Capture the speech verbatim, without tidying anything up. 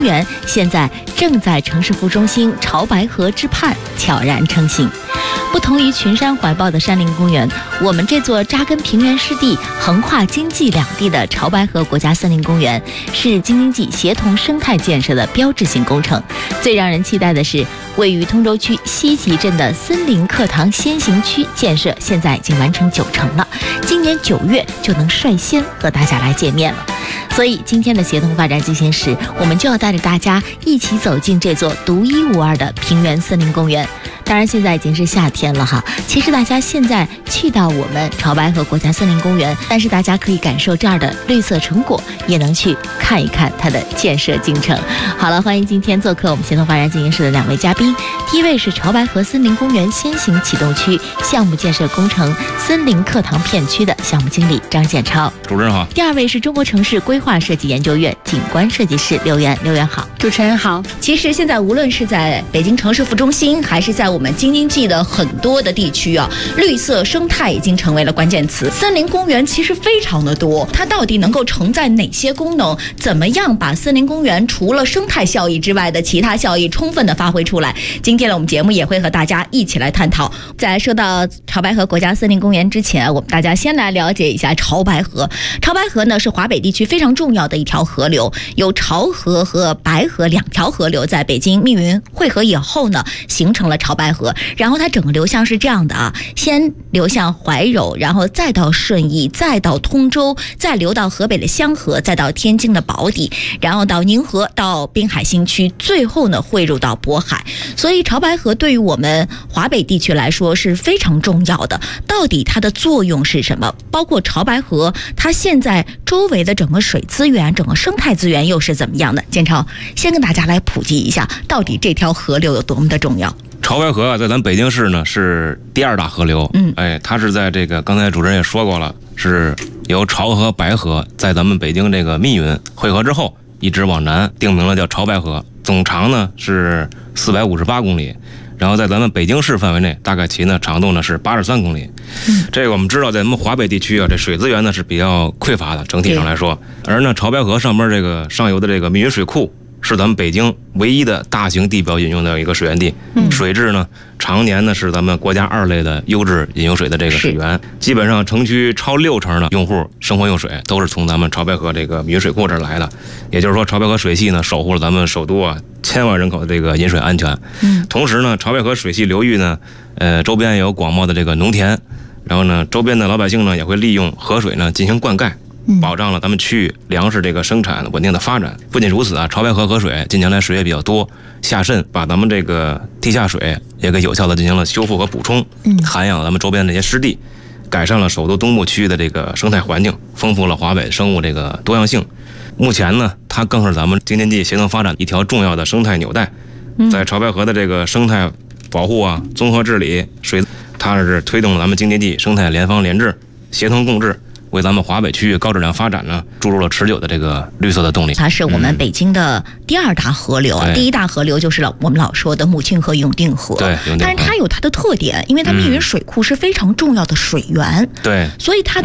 园现在正在城市副中心潮白河之畔悄然成型。不同于群山怀抱的山林公园，我们这座扎根平原湿地、横跨京冀两地的潮白河国家森林公园，是京津冀协同生态建设的标志性工程。最让人期待的是，位于通州区西集镇的森林课堂先行区建设现在已经完成九成了，今年九月就能率先和大家来见面了。所以今天的协同发展进行时，我们就要带着大家一起走进这座独一无二的平原森林公园。当然现在已经是夏天了哈，其实大家现在去到我们潮白河国家森林公园，但是大家可以感受这儿的绿色成果，也能去看一看它的建设进程。好了，欢迎今天做客我们协同发展进行室的两位嘉宾，第一位是潮白河森林公园先行启动区项目建设工程森林课堂片区的项目经理张建超， 主持人好。 第二位是中国城市规划设计研究院景观设计师刘源，刘源好。 主持人好。其实现在无论是在北京城市副中心，还是在我们京津冀的很多的地区啊，绿色生态已经成为了关键词。森林公园其实非常的多，它到底能够承载哪些功能？怎么样把森林公园除了生态效益之外的其他效益充分的发挥出来？今天呢，我们节目也会和大家一起来探讨。在说到潮白河国家森林公园之前，我们大家先来了解一下潮白河。潮白河呢是华北地区非常重要的一条河流，有潮河和白河两条河流在北京密云汇合以后呢，形成了潮白河。然后它整个流向是这样的啊，先流向怀柔，然后再到顺义，再到通州，再流到河北的香河，再到天津的宝坻，然后到宁河，到滨海新区，最后呢汇入到渤海。所以潮白河对于我们华北地区来说是非常重要的。到底它的作用是什么？包括潮白河它现在周围的整个水资源、整个生态资源又是怎么样的？建超先跟大家来普及一下，到底这条河流有多么的重要。 潮白河啊，在咱北京市呢是第二大河流，嗯，哎，它是在这个刚才主持人也说过了，是由潮河、白河在咱们北京这个密云汇合之后，一直往南定名了叫潮白河，总长呢是四百五十八公里，然后在咱们北京市范围内，大概其呢长度呢是八十三公里。嗯，这个我们知道，在咱们华北地区啊，这水资源呢是比较匮乏的，整体上来说，而呢潮白河上边这个上游的这个密云水库，是咱们北京唯一的大型地表饮用的一个水源地，嗯、水质呢常年呢是咱们国家二类的优质饮用水的这个水源，基本上城区超六成的用户生活用水都是从咱们潮白河这个密云水库这儿来的。也就是说，潮白河水系呢守护了咱们首都啊千万人口的这个饮水安全。嗯，同时呢，潮白河水系流域呢，呃，周边也有广袤的这个农田，然后呢，周边的老百姓呢也会利用河水呢进行灌溉。保障了咱们区域粮食这个生产稳定的发展。不仅如此啊，潮白河河水近年来水也比较多，下渗把咱们这个地下水也给有效的进行了修复和补充，涵养咱们周边的这些湿地，改善了首都东部区域的这个生态环境，丰富了华北生物这个多样性。目前呢，它更是咱们京津冀协同发展一条重要的生态纽带。在潮白河的这个生态保护啊、综合治理、水，它是推动咱们京津冀生态联防联治、协同共治，为咱们华北区域高质量发展呢注入了持久的这个绿色的动力。 它是我们北京的第二大河流，嗯、第一大河流就是老我们老说的母亲河、永定河。 对， 但是它有它的特点，因为它密云水库是非常重要的水源。 对， 所以它